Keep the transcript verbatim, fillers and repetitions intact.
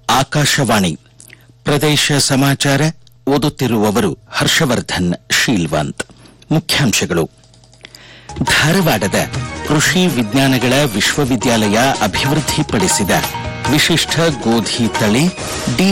ಆಕಾಶವಾಣಿ ಪ್ರದೇಶ ಸಮಾಚಾರ ಓದುತ್ತಿರುವವರು ಹರ್ಷವರ್ಧನ್ ಶೀಲ್ವಂತ್. ಮುಖ್ಯಾಂಶಗಳು. ಧಾರವಾಡದ ಕೃಷಿ ವಿಜ್ಞಾನಗಳ ವಿಶ್ವವಿದ್ಯಾಲಯ ಅಭಿವೃದ್ಧಿಪಡಿಸಿದ ವಿಶಿಷ್ಟ ಗೋಧಿ ತಳಿ ಡಿ